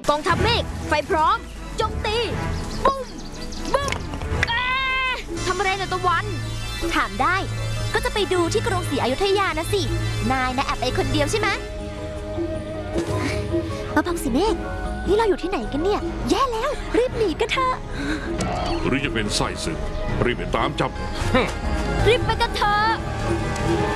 กองทัพเมฆไฟพร้อมโจมตีบุ้มบุ้มทำอะไรนะตะวันถามได้ก็จะไปดูที่กรุงศรีอยุธยานะสินายนะแอบไปคนเดียวใช่ไหมมาพังสิเมฆนี่เราอยู่ที่ไหนกันเนี่ยแย่แล้วรีบหนีกันเถอะหรือจะเป็นไส้ศึกรีบไปตามจับรีบไปกันเถอะ